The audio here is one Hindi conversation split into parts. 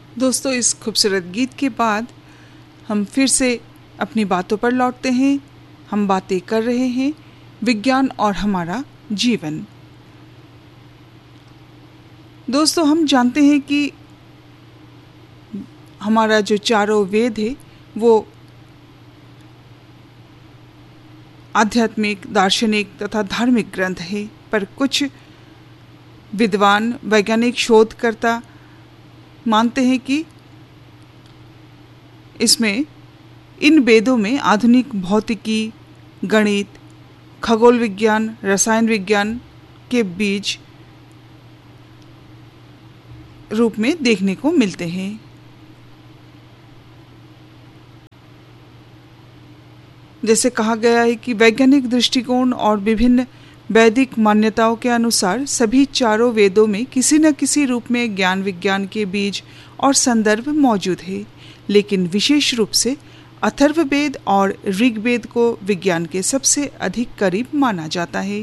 दोस्तों, इस खूबसूरत गीत के बाद हम फिर से अपनी बातों पर लौटते हैं। हम बातें कर रहे हैं विज्ञान और हमारा जीवन। दोस्तों, हम जानते हैं कि हमारा जो चारों वेद है वो आध्यात्मिक, दार्शनिक तथा धार्मिक ग्रंथ है, पर कुछ विद्वान, वैज्ञानिक शोधकर्ता मानते हैं कि इसमें, इन वेदों में आधुनिक भौतिकी, गणित, खगोल विज्ञान, रसायन विज्ञान के बीज रूप में देखने को मिलते हैं। जैसे कहा गया है कि वैज्ञानिक दृष्टिकोण और विभिन्न वैदिक मान्यताओं के अनुसार सभी चारों वेदों में किसी न किसी रूप में ज्ञान विज्ञान के बीज और संदर्भ मौजूद है, लेकिन विशेष रूप से अथर्ववेद और ऋग्वेद को विज्ञान के सबसे अधिक करीब माना जाता है।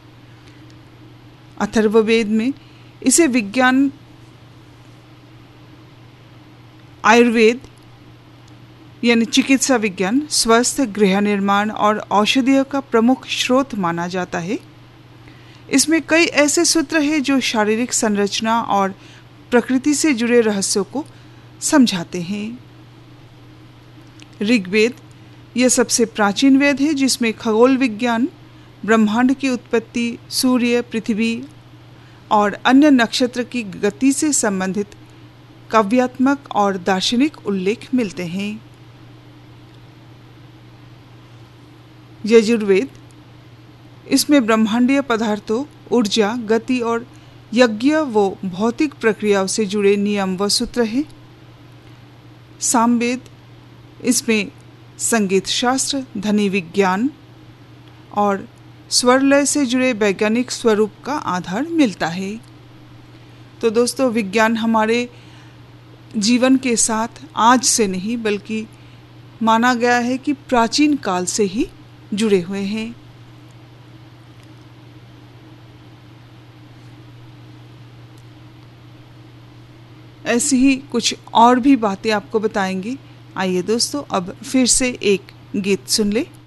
अथर्ववेद में इसे विज्ञान, आयुर्वेद यानी चिकित्सा विज्ञान, स्वास्थ्य, गृह निर्माण और औषधियों का प्रमुख स्रोत माना जाता है। इसमें कई ऐसे सूत्र हैं जो शारीरिक संरचना और प्रकृति से जुड़े रहस्यों को समझाते हैं। ऋग्वेद यह सबसे प्राचीन वेद है जिसमें खगोल विज्ञान, ब्रह्मांड की उत्पत्ति, सूर्य, पृथ्वी और अन्य नक्षत्र की गति से संबंधित काव्यात्मक और दार्शनिक उल्लेख मिलते हैं। यजुर्वेद, इसमें ब्रह्मांडीय पदार्थों, ऊर्जा, गति और यज्ञ व भौतिक प्रक्रियाओं से जुड़े नियम व सूत्र हैं। सामवेद, इसमें संगीत शास्त्र, ध्वनि विज्ञान और स्वरलय से जुड़े वैज्ञानिक स्वरूप का आधार मिलता है। तो दोस्तों, विज्ञान हमारे जीवन के साथ आज से नहीं बल्कि माना गया है कि प्राचीन काल से ही जुड़े हुए हैं। ऐसी ही कुछ और भी बातें आपको बताएंगे। आइए दोस्तों, अब फिर से एक गीत सुन ले।